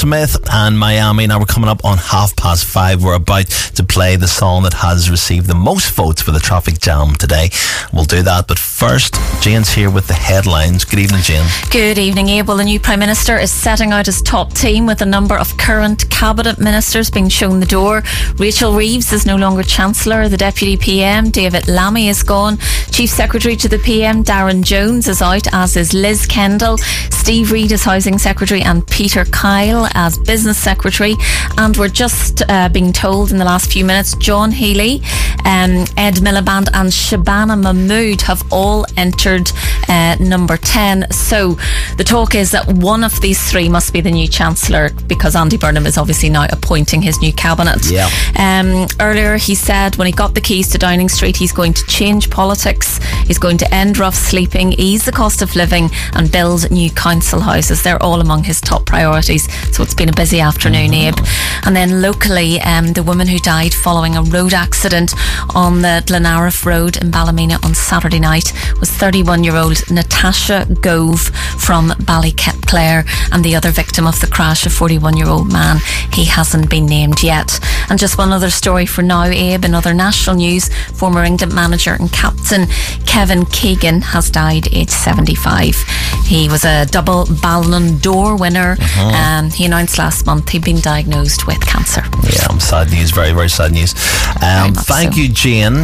Smith and Miami. Now we're coming up on 5:30. We're about to play the song that has received the most votes for the traffic jam today. We'll do that, but first, Jane's here with the headlines. Good evening, Jane. Good evening, Abe. Well, the new Prime Minister is setting out his top team with a number of current Cabinet Ministers being shown the door. Rachel Reeves is no longer Chancellor. The Deputy PM, David Lammy, is gone. Chief Secretary to the PM, Darren Jones, is out, as is Liz Kendall. Steve Reid is Housing Secretary and Peter Kyle as Business Secretary. And we're just being told in the last few minutes, John Healy, Ed Miliband and Shabana Mahmood have all entered number 10. So the talk is that one of these three must be the new Chancellor, because Andy Burnham is obviously now appointing his new cabinet. Yeah. Earlier he said when he got the keys to Downing Street, he's going to change politics, he's going to end rough sleeping, ease the cost of living and build new council houses. They're all among his top priorities. So it's been a busy afternoon, Abe. And then locally, the woman who died following a road accident on the Glenariff Road in Ballymena on Saturday night was 31-year-old Natasha Gove from Ballyclare, and the other victim of the crash, a 41-year-old man. He hasn't been named yet. And just one other story for now, Abe. In other national news, former England manager and captain Kevin Keegan has died aged 75. He was a double Ballon d'Or winner. He announced last month he'd been diagnosed with cancer. Yeah, sad news. Very, very sad news. Thank you, Jane.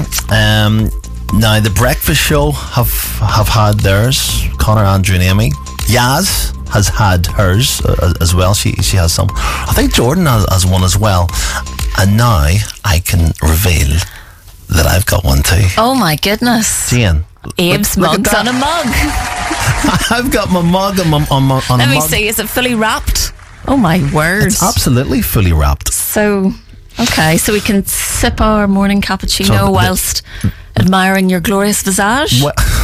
Now, the Breakfast Show have had theirs. Connor, Andrew and Amy. Yaz has had hers as well. She has some. I think Jordan has one as well. And now I can reveal that I've got one too. Oh my goodness. Jane. Abe's mug's on a mug. I've got my mug on a mug. Let me see, is it fully wrapped? Oh my word. It's absolutely fully wrapped. So, okay, so we can sip our morning cappuccino whilst admiring your glorious visage?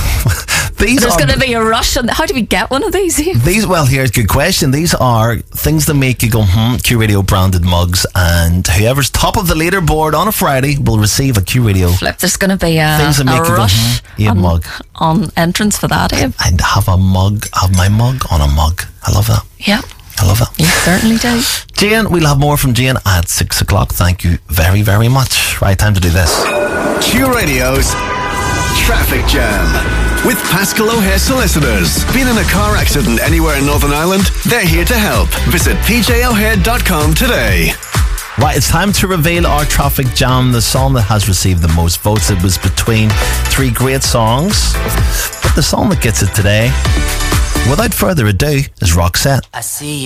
There's going to be a rush. How do we get one of these? Well, here's a good question. These are things that make you go, Q Radio branded mugs, and whoever's top of the leaderboard on a Friday will receive a Q Radio. Flip, there's going to be a rush mug on entrance for that, Abe. And have my mug on a mug. I love that. Yeah. I love that. You certainly do. Jane, we'll have more from Jane at 6 o'clock. Thank you very, very much. Right, time to do this. Q Radio's Traffic Jam with Pascal O'Hare Solicitors. Been in a car accident anywhere in Northern Ireland? They're here to help. Visit pjohare.com today. Right, it's time to reveal our traffic jam, the song that has received the most votes. It was between three great songs, but the song that gets it today, without further ado, is Roxette. I see